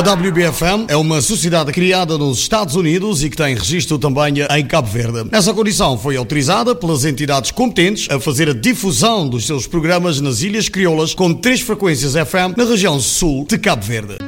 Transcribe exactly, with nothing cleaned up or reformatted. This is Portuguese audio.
W B F M é uma sociedade criada nos Estados Unidos e que tem registro também em Cabo Verde. Essa condição foi autorizada pelas entidades competentes a fazer a difusão dos seus programas nas Ilhas Crioulas com três frequências F M na região sul de Cabo Verde.